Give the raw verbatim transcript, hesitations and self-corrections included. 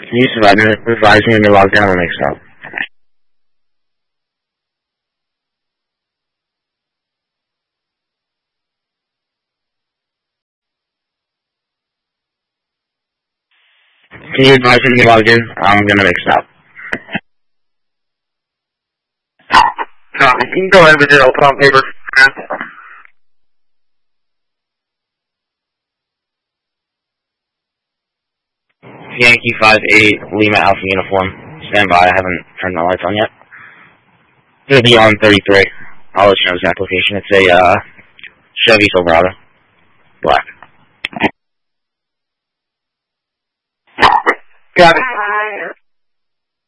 You survived it. Advise me when you're logged in, I'll make stop. Can you advise me when you're logged in? I'm gonna make stop. No, you can go ahead with it. I'll put on paper. Yankee five eight, Lima Alpha uniform. Stand by, I haven't turned my lights on yet. It'll be on thirty-three. I'll let you know his application. It's a, uh, Chevy Silverado. Black. Got it.